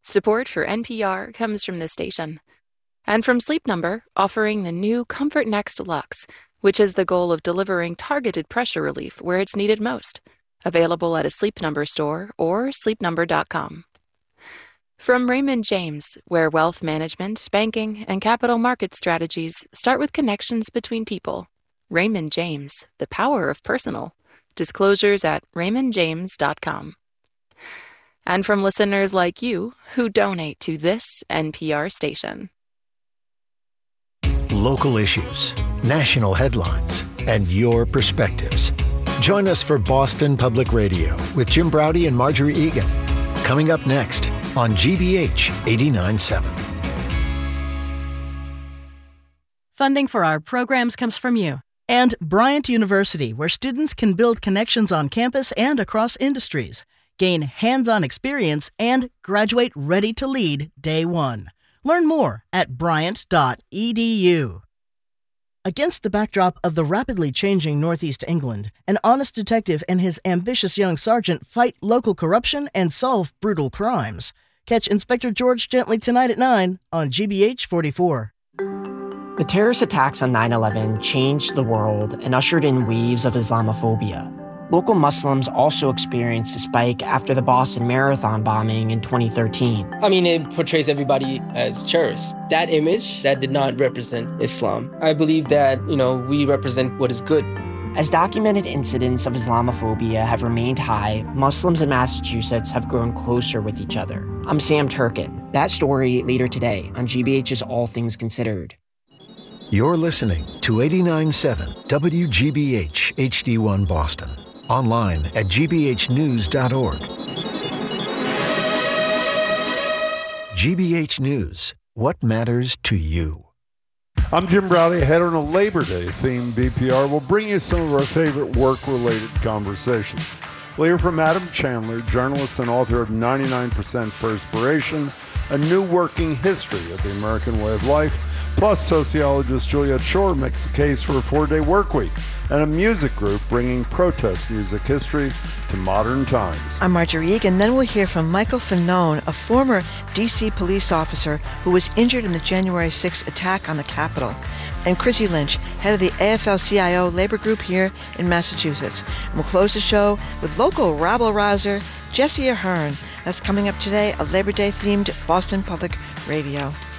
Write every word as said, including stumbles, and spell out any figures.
Support for N P R comes from this station. And from Sleep Number, offering the new Comfort Next Luxe, which has the goal of delivering targeted pressure relief where it's needed most. Available at a Sleep Number store or sleep number dot com. From Raymond James, where wealth management, banking, and capital market strategies start with connections between people. Raymond James, the power of personal. Disclosures at raymond james dot com. And from listeners like you who donate to this N P R station. Local issues, national headlines, and your perspectives. Join us for Boston Public Radio with Jim Braude and Marjorie Egan. Coming up next on G B H eighty-nine point seven. Funding for our programs comes from you. And Bryant University, where students can build connections on campus and across industries, gain hands-on experience, and graduate ready to lead day one. Learn more at bryant dot e d u. Against the backdrop of the rapidly changing Northeast England, an honest detective and his ambitious young sergeant fight local corruption and solve brutal crimes. Catch Inspector George Gently tonight at nine on G B H forty-four. The terrorist attacks on nine eleven changed the world and ushered in waves of Islamophobia. Local Muslims also experienced a spike after the Boston Marathon bombing in twenty thirteen. I mean, it portrays everybody as terrorists. That image, that did not represent Islam. I believe that, you know, we represent what is good. As documented incidents of Islamophobia have remained high, Muslims in Massachusetts have grown closer with each other. I'm Sam Turkin. That story later today on G B H's All Things Considered. You're listening to eighty-nine point seven W G B H H D one Boston. Online at g b h news dot org. G B H News. What matters to you? I'm Jim Braude. Ahead on a Labor Day themed B P R, we'll bring you some of our favorite work-related conversations. We'll hear from Adam Chandler, journalist and author of ninety-nine percent Perspiration, A New Working History of the American Way of Life. Plus, sociologist Juliet Schor makes the case for a four-day work week and a music group bringing protest music history to modern times. I'm Marjorie Egan. Then we'll hear from Michael Fanone, a former D C police officer who was injured in the January sixth attack on the Capitol, and Chrissy Lynch, head of the A F L C I O labor group here in Massachusetts. And we'll close the show with local rabble-rouser Jesse Ahern. That's coming up today, a Labor Day-themed Boston Public Radio.